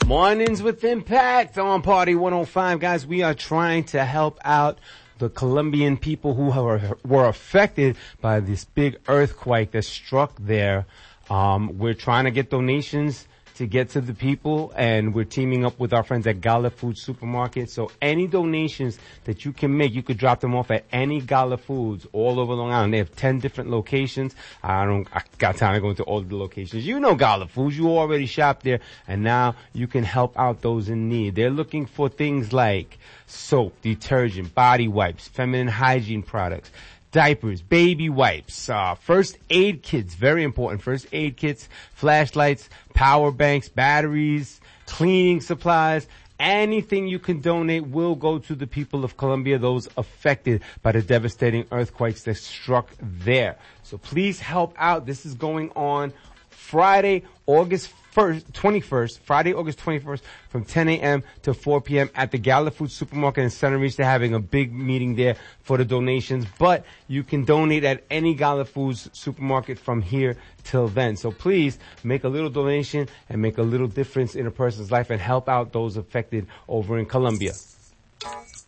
Mornings with Impact on Party 105. Guys, we are trying to help out the Colombian people who were affected by this big earthquake that struck there. We're trying to get donations to get to the people, and we're teaming up with our friends at Gala Foods Supermarket. So any donations that you can make, you could drop them off at any Gala Foods all over Long Island. They have 10 different locations. I got time to go into all the locations. You know Gala Foods. You already shop there, and now you can help out those in need. They're looking for things like soap, detergent, body wipes, feminine hygiene products, diapers, baby wipes, first aid kits, very important, first aid kits, flashlights, power banks, batteries, cleaning supplies. Anything you can donate will go to the people of Colombia, those affected by the devastating earthquakes that struck there. So please help out. This is going on Friday, August 21st, from 10 a.m. to 4 p.m. at the Gala Foods Supermarket in Center Reach. They're having a big meeting there for the donations, but you can donate at any Gala Foods Supermarket from here till then. So please make a little donation and make a little difference in a person's life and help out those affected over in Colombia.